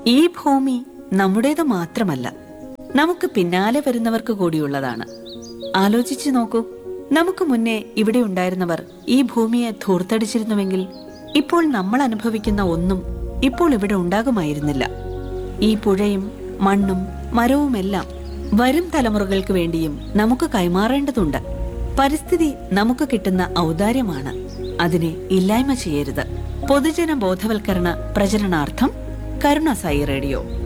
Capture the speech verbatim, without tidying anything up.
ഈ ഭൂമി നമ്മുടേത് മാത്രമല്ല, നമുക്ക് പിന്നാലെ വരുന്നവർക്ക് കൂടിയുള്ളതാണ്. ആലോചിച്ചു നോക്കൂ, നമുക്ക് മുന്നേ ഇവിടെ ഉണ്ടായിരുന്നവർ ഈ ഭൂമിയെ ധൂർത്തടിച്ചിരുന്നുവെങ്കിൽ ഇപ്പോൾ നമ്മൾ അനുഭവിക്കുന്ന ഒന്നും ഇപ്പോൾ ഇവിടെ ഉണ്ടാകുമായിരുന്നില്ല. ഈ പുഴയും മണ്ണും മരവുമെല്ലാം വരും തലമുറകൾക്ക് വേണ്ടിയും നമുക്ക് കൈമാറേണ്ടതുണ്ട്. പരിസ്ഥിതി നമുക്ക് കിട്ടുന്ന ഔദാര്യമാണ്, അതിനെ ഇല്ലായ്മ ചെയ്യരുത്. പൊതുജന ബോധവൽക്കരണ പ്രചരണാർത്ഥം കരുണ സായി റേഡിയോ.